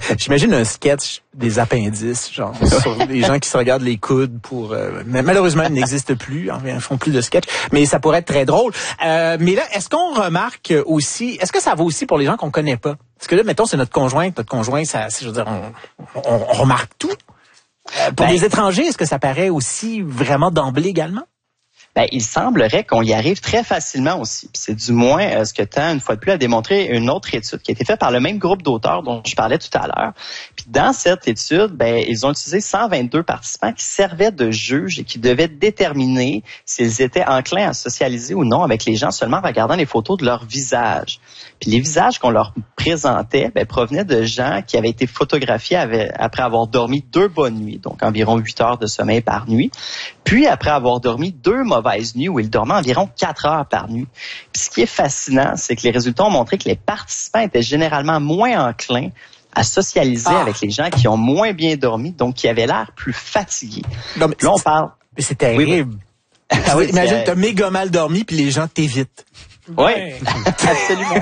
J'imagine un sketch des appendices, genre, sur des gens qui se regardent les coudes pour... mais malheureusement, ils n'existent plus, hein, ils font plus de sketch, mais ça pourrait être très drôle. Mais là, est-ce qu'on remarque aussi... Est-ce que ça vaut aussi pour les gens qu'on connaît pas? Parce que là, mettons, c'est notre conjoint, ça, je veux dire, on remarque tout. Pour les étrangers, est-ce que ça paraît aussi vraiment d'emblée également? Il semblerait qu'on y arrive très facilement aussi. Puis c'est du moins ce que tend une fois de plus à démontrer une autre étude qui a été faite par le même groupe d'auteurs dont je parlais tout à l'heure. Puis dans cette étude, ils ont utilisé 122 participants qui servaient de juges et qui devaient déterminer s'ils étaient enclins à socialiser ou non avec les gens seulement en regardant les photos de leur visage. Puis les visages qu'on leur présentait provenaient de gens qui avaient été photographiés après avoir dormi 2 bonnes nuits, donc environ 8 heures de sommeil par nuit, puis après avoir dormi 2 mauvaises nuits où ils dormaient environ 4 heures par nuit. Puis ce qui est fascinant, c'est que les résultats ont montré que les participants étaient généralement moins enclins à socialiser avec les gens qui ont moins bien dormi, donc qui avaient l'air plus fatigués. Non, mais là, on parle... Mais c'est terrible. Oui, imagine, t'as méga mal dormi puis les gens t'évitent. Oui, absolument.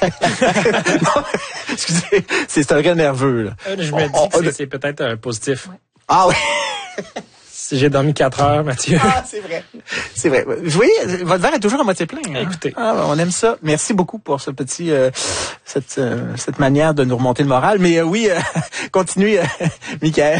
Non, excusez, c'est un vrai nerveux, là. Je me dis que c'est peut-être un positif. Ah oui. Si j'ai dormi 4 heures, Mathieu. Ah, c'est vrai. C'est vrai. Vous voyez, votre verre est toujours à moitié plein. Hein? Écoutez. Ah, on aime ça. Merci beaucoup pour ce petit, cette manière de nous remonter le moral. Mais oui, continuez, Michael.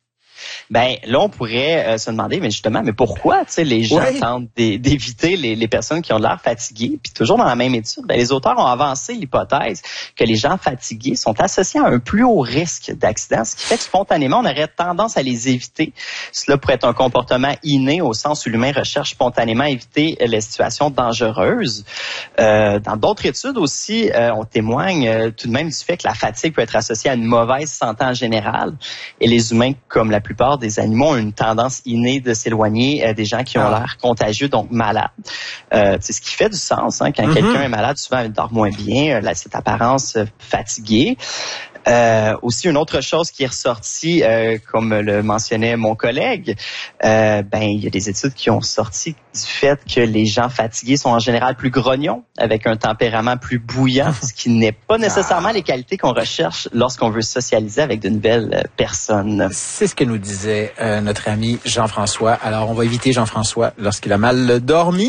Là, on pourrait se demander, mais justement, pourquoi, les gens tentent d'éviter les personnes qui ont l'air fatiguées? Puis toujours dans la même étude, les auteurs ont avancé l'hypothèse que les gens fatigués sont associés à un plus haut risque d'accident, ce qui fait que spontanément, on aurait tendance à les éviter. Cela pourrait être un comportement inné au sens où l'humain recherche spontanément à éviter les situations dangereuses. Dans d'autres études aussi, on témoigne tout de même du fait que la fatigue peut être associée à une mauvaise santé en général. Et les humains, comme la plupart des animaux, ont une tendance innée de s'éloigner des gens qui ont l'air contagieux, donc malades. C'est ce qui fait du sens. Hein, quand quelqu'un est malade, souvent il dort moins bien, cette apparence fatiguée. Aussi, une autre chose qui est ressortie, comme le mentionnait mon collègue, il y a des études qui ont sorti du fait que les gens fatigués sont en général plus grognons, avec un tempérament plus bouillant, ce qui n'est pas nécessairement les qualités qu'on recherche lorsqu'on veut socialiser avec de nouvelles personnes. C'est ce que nous disait notre ami Jean-François. Alors, on va éviter Jean-François lorsqu'il a mal dormi.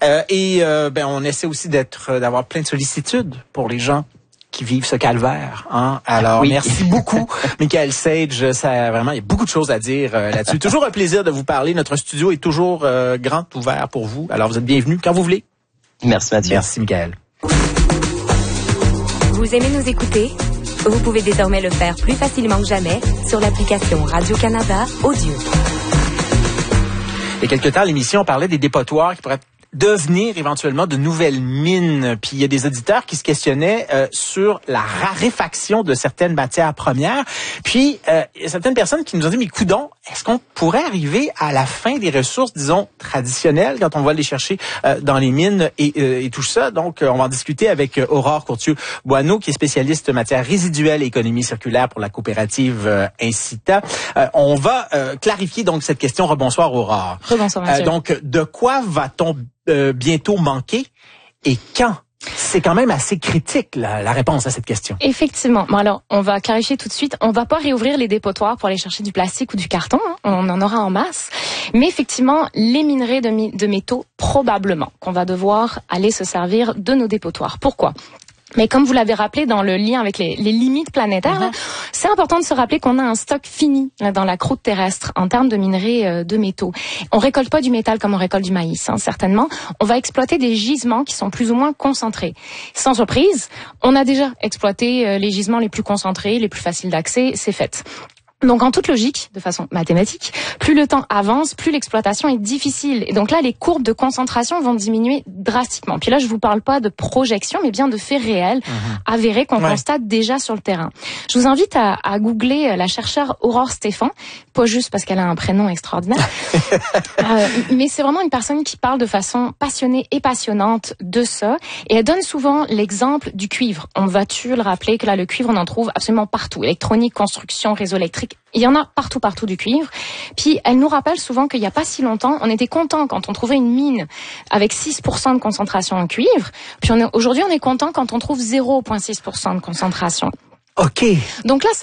On essaie aussi d'avoir plein de sollicitudes pour les gens qui vivent ce calvaire. Hein? Alors, merci beaucoup, Michael Sage. Ça, vraiment, il y a beaucoup de choses à dire là-dessus. Toujours un plaisir de vous parler. Notre studio est toujours grand ouvert pour vous. Alors, vous êtes bienvenus quand vous voulez. Merci, Mathieu. Merci, Michael. Vous aimez nous écouter? Vous pouvez désormais le faire plus facilement que jamais sur l'application Radio-Canada Audio. Il y a quelque temps, à l'émission, on parlait des dépotoirs qui pourraient devenir éventuellement de nouvelles mines. Puis il y a des auditeurs qui se questionnaient sur la raréfaction de certaines matières premières. Puis il y a certaines personnes qui nous ont dit, mais coudonc, est-ce qu'on pourrait arriver à la fin des ressources, disons, traditionnelles, quand on va les chercher dans les mines et tout ça? Donc, on va en discuter avec Aurore Courtieu-Boineau, qui est spécialiste matières résiduelles et économie circulaire pour la coopérative Incita. On va clarifier donc cette question. Rebonsoir, Aurore. Rebonsoir, Mathieu. Donc, de quoi va-t-on bientôt manquer et quand? C'est quand même assez critique, la réponse à cette question. Effectivement. Bon, alors, on va clarifier tout de suite. On va pas réouvrir les dépotoirs pour aller chercher du plastique ou du carton. Hein. On en aura en masse. Mais effectivement, les minerais de métaux, probablement qu'on va devoir aller se servir de nos dépotoirs. Pourquoi? Mais comme vous l'avez rappelé dans le lien avec les limites planétaires, là, c'est important de se rappeler qu'on a un stock fini là, dans la croûte terrestre en termes de minerais de métaux. On récolte pas du métal comme on récolte du maïs, hein, certainement. On va exploiter des gisements qui sont plus ou moins concentrés. Sans surprise, on a déjà exploité les gisements les plus concentrés, les plus faciles d'accès, c'est fait. Donc, en toute logique, de façon mathématique, plus le temps avance, plus l'exploitation est difficile. Et donc là, les courbes de concentration vont diminuer drastiquement. Puis là, je vous parle pas de projection, mais bien de faits réels, avérés qu'on constate déjà sur le terrain. Je vous invite à googler la chercheure Aurore Stéphan, pas juste parce qu'elle a un prénom extraordinaire, mais c'est vraiment une personne qui parle de façon passionnée et passionnante de ça. Et elle donne souvent l'exemple du cuivre. On va-tu le rappeler que là, le cuivre, on en trouve absolument partout. Électronique, construction, réseau électrique. Il y en a partout du cuivre. Puis elle nous rappelle souvent qu'il n'y a pas si longtemps, on était content quand on trouvait une mine avec 6% de concentration en cuivre. Puis aujourd'hui, on est content quand on trouve 0,6% de concentration. OK. Donc là,